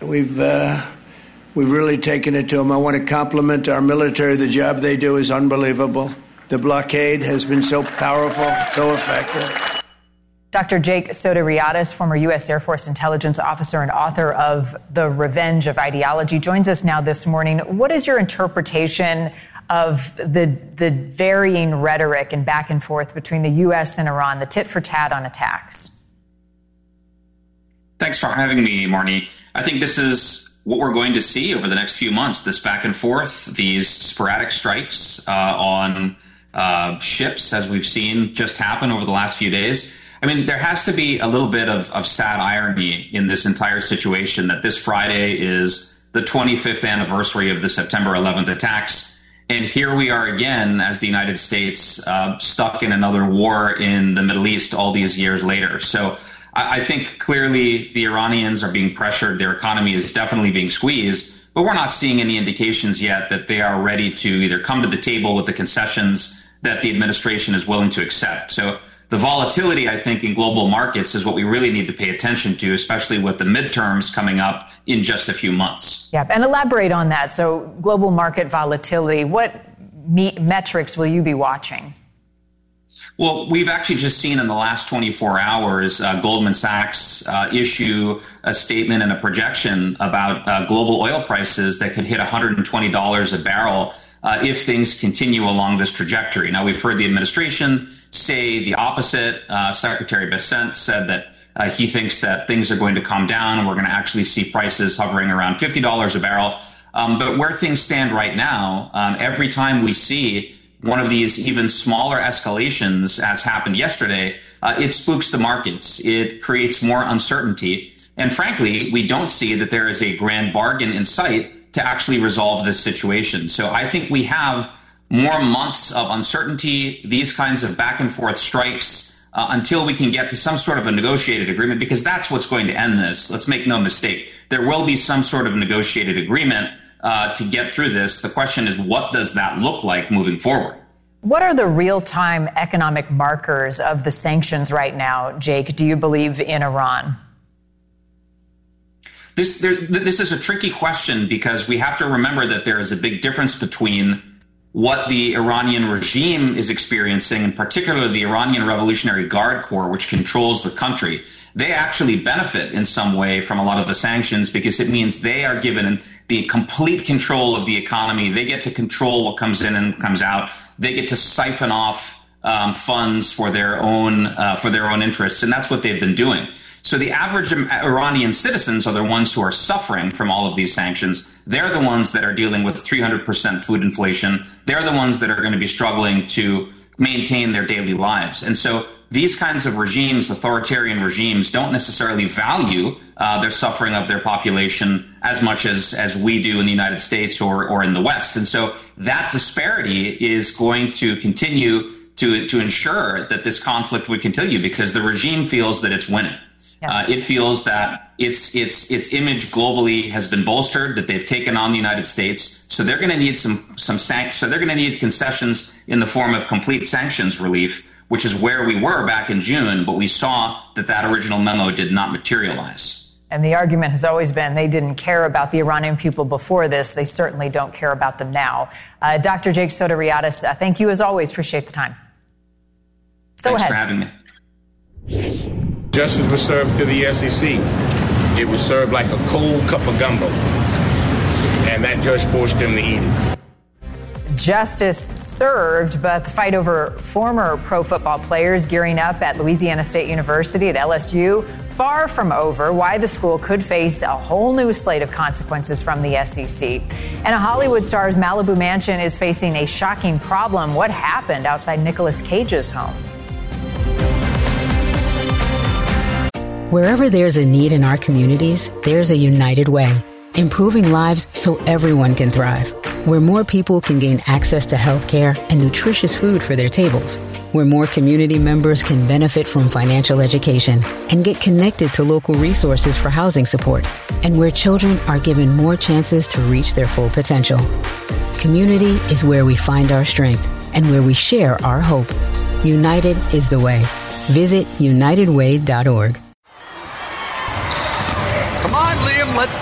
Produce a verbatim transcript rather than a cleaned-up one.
We've uh, we've really taken it to them. I want to compliment our military. The job they do is unbelievable. The blockade has been so powerful, so effective. Doctor Jake Soteriadis, former U S Air Force intelligence officer and author of The Revenge of Ideology, joins us now this morning. What is your interpretation of the the varying rhetoric and back and forth between the U S and Iran, the tit for tat on attacks? Thanks for having me, Marnie. I think this is what we're going to see over the next few months, this back and forth, these sporadic strikes uh, on uh, ships, as we've seen just happen over the last few days. I mean, there has to be a little bit of, of sad irony in this entire situation that this Friday is the twenty-fifth anniversary of the September eleventh attacks. And here we are again as the United States uh, stuck in another war in the Middle East all these years later. So I think clearly the Iranians are being pressured. Their economy is definitely being squeezed, but we're not seeing any indications yet that they are ready to either come to the table with the concessions that the administration is willing to accept. So the volatility, I think, in global markets is what we really need to pay attention to, especially with the midterms coming up in just a few months. Yeah, and elaborate on that. So global market volatility, what me- metrics will you be watching? Well, we've actually just seen in the last twenty-four hours, uh, Goldman Sachs uh, issue a statement and a projection about uh, global oil prices that could hit one hundred twenty dollars a barrel uh, if things continue along this trajectory. Now, we've heard the administration say the opposite. Uh, Secretary Bessent said that uh, he thinks that things are going to calm down and we're going to actually see prices hovering around fifty dollars a barrel. Um, but where things stand right now, um, every time we see one of these even smaller escalations, as happened yesterday, uh, it spooks the markets. It creates more uncertainty. And frankly, we don't see that there is a grand bargain in sight to actually resolve this situation. So I think we have more months of uncertainty, these kinds of back and forth strikes, uh, until we can get to some sort of a negotiated agreement, because that's what's going to end this. Let's make no mistake. There will be some sort of negotiated agreement Uh, to get through this. The question is, what does that look like moving forward? What are the real-time economic markers of the sanctions right now, Jake? Do you believe in Iran? This, there, this is a tricky question because we have to remember that there is a big difference between what the Iranian regime is experiencing, in particular the Iranian Revolutionary Guard Corps, which controls the country. They actually benefit in some way from a lot of the sanctions because it means they are given the complete control of the economy. They get to control what comes in and comes out. They get to siphon off um, funds for their own uh, for their own interests, and that's what they've been doing. So the average Iranian citizens are the ones who are suffering from all of these sanctions. They're the ones that are dealing with three hundred percent food inflation. They're the ones that are going to be struggling to maintain their daily lives. And so these kinds of regimes, authoritarian regimes, don't necessarily value uh, their suffering of their population as much as, as we do in the United States or, or in the West. And so that disparity is going to continue to, to ensure that this conflict would continue because the regime feels that it's winning. Yeah. Uh, it feels that its its its image globally has been bolstered, that they've taken on the United States. So they're going to need some some sanc- So they're going to need concessions in the form of complete sanctions relief, which is where we were back in June. But we saw that that original memo did not materialize. And the argument has always been they didn't care about the Iranian people before this. They certainly don't care about them now. Uh, Doctor Jake Soteriadis, uh, thank you as always. Appreciate the time. Still Thanks ahead. for having me. Justice was served to the S E C. It was served like a cold cup of gumbo. And that judge forced them to eat it. Justice served, but the fight over former pro football players gearing up at Louisiana State University at L S U, far from over. Why the school could face a whole new slate of consequences from the S E C. And a Hollywood star's Malibu mansion is facing a shocking problem. What happened outside Nicolas Cage's home? Wherever there's a need in our communities, there's a United Way, improving lives so everyone can thrive. Where more people can gain access to health care and nutritious food for their tables. Where more community members can benefit from financial education and get connected to local resources for housing support. And where children are given more chances to reach their full potential. Community is where we find our strength and where we share our hope. United is the way. Visit united way dot org. Come on, Liam, let's